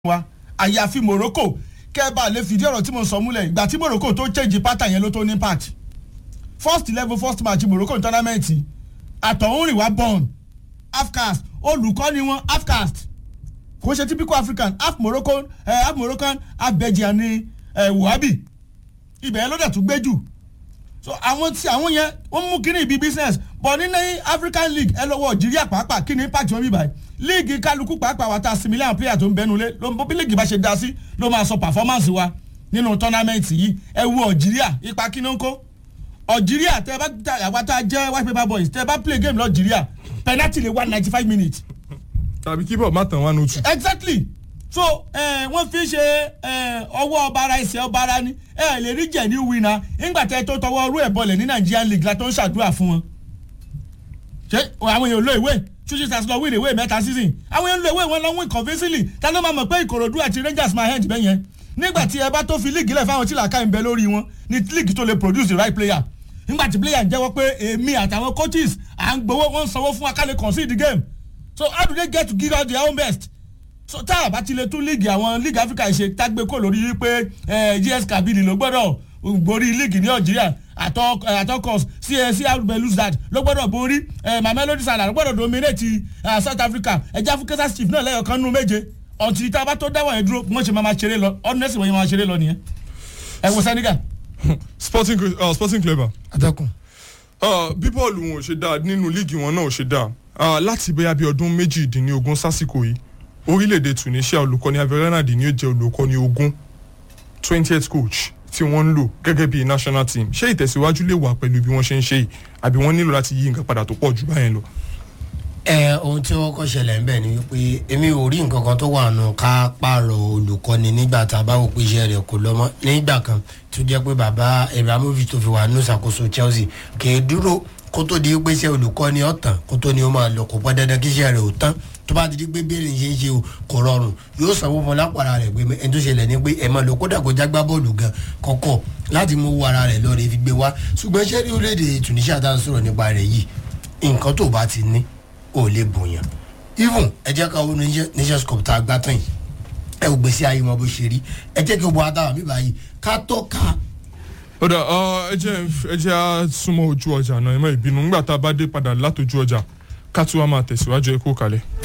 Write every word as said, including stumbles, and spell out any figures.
wa àyàfi Morocco kẹ́ẹ̀bà lè fìdí ọ̀rọ̀ tí mo sọ múlẹ̀ ìgbà tí Morocco tó change pattern yẹn ló tó ní impact first eleven first match Morocco ní tournament àtọ̀húnrìn wá born half caste olùkọ́ ni wọ́n half caste kò ṣe typical African half Moroccan eh, half Moroccan half Belgian ni eh, Wahabi ibẹ̀ ló dẹ̀ tún gbé jù so àwọn tí àwọn yẹn wọ́n mú kíní ibi business but ní ní African League ẹ lọ́wọ́ Algeria pàápàá kí ni impact wọn bí báyìí league kálukú pàápàá wa ta similar player tó ń bẹnu lé ló ń bó bí league bá ṣe dá sí ló máa sọ performance wa nínú tournament yìí ẹ wo Algeria ipa kí ló ń kó Algeria tẹ bá àwa tá a jẹ́ white paper boys tẹ bá play game lọ Algeria penalty lè one ninety five minutes. tàbí kí bọ̀ má tàn wá nùtù. exactly so wọ́n fi ṣe ọwọ́ ọbaara ẹsẹ̀ ọbaara ni ẹ lè rí jẹ̀ ní winner nígbà tẹ́ tó tọwọ́ ọrú ẹ̀ bọ̀lẹ̀ ní Nigerian League la tó ń ṣàdúrà fún wọn. ṣé àwọn èèyàn lo ìwé ṣúṣì stars lọ win ìwé mẹ́ta season àwọn èèyàn lo ìwé wọn lọ win convincingly ta ló máa mọ̀ pé Ìkòròdú àti Rangers máa hẹ́ǹdì bẹ́ẹ̀ yẹn nígbà tí ẹ bá tó fi league lẹ̀ fáwọn tí làákà ń bẹ lórí wọn ní league tó lè produce the right player nígbà tí player ń jẹ́wọ́ pé èmi àtàwọn coaches à ń gbowó wọn sanwó fún akálẹ̀ concede the game so how do they get to give out their own best so tá a bá ti lè tún league àwọn league Africa ṣe tágbé kó lórí wípé G S Kabili ló gbọ́dọ̀ borí league ní Algeria àtọkọs csc belouizdad ló gbọ́dọ̀ borí Mamelodi Sundowns ló gbọ́dọ̀ dominate South Africa ẹja fún Kaizer Chiefs náà lẹ́yọ̀kan nínú méje ọ̀tí tá a bá tó dáwọ̀ yẹn dúró wọ́n ṣe máa ṣeré lọ honestly wọ́n yẹn máa ṣeré lọ nìyẹn ẹ wo Senegal. sporting uh, sporting clever. adakun. bí bọ́ọ̀lù wọn ò ṣe dáa nínú líìgì wọn náà ò ṣe dáa láti bẹ́yà bí ọdún méjìdínlógún sásìkò yìí orílẹ̀-èdè Tunisia olùkọ́ni Averenadi ni ó jẹ́ olùkọ́ni ogún twentieth coach tí wọ́n ń lò gẹ́gẹ́ bí national team ṣé ìtẹ̀síwájú lè wà pẹ̀lú bí wọ́n ṣe ń ṣe yìí àbí wọ́n nílò láti yí nǹkan padà tó pọ̀ jù báyẹn lọ. ẹ ohun tí wọ́n kọ́ ṣẹlẹ̀ ń bẹ̀ ni wípé èmi ò rí nǹkan kan tó wà nù ká pààrọ̀ olùkọ́ni nígbà tá a bá wò pé iṣẹ́ rẹ̀ kò lọ́mọ́ nígbà kan tó jẹ́ pé bàbá Ibrahimovic tó fi wà nù ṣàkóso Chelsea kì í dúró kó tó di pé iṣẹ́ olùkọ́ni ọ̀tàn kó tó ní ó máa lọ kó pẹ́ dandan kí iṣẹ́ rẹ̀ ò tán tó bá ti di pé bẹ́ẹ̀rẹ̀ ṣe ń ṣe o kò rọrùn yóò sanwó fún lápàrà rẹ̀ pé ẹni tó ṣẹlẹ̀ ni pé ẹ̀ máa lọ kódà kó jágbá bọ́ọ̀lù gan kọ́kọ́ láti mú owó ara rẹ̀ lọ rẹ̀ fi gbé wá ṣùgbọ́n ṣé ní orílẹ̀-èdè Tunisia tá à ń sọ̀rọ̀ nípa rẹ̀ yìí nǹkan tó bá ti ní ò lè bòyàn even ẹ jẹ́ ká wo Nations Cup tá a gbá tán yìí ẹ ò gbèsè ayé wọn bó ṣe rí ẹ jẹ́ kí o bọ adáwà mi báyìí ká tọ́ka. ó dà ẹ jẹ́ ẹ jẹ́ á súnmọ́ ojú ọjà náà ẹ má ìbínú nígbà tá a bá dé padà látòjú ọjà ká tún wá máa tẹ̀síwájú ẹ kó kalẹ̀.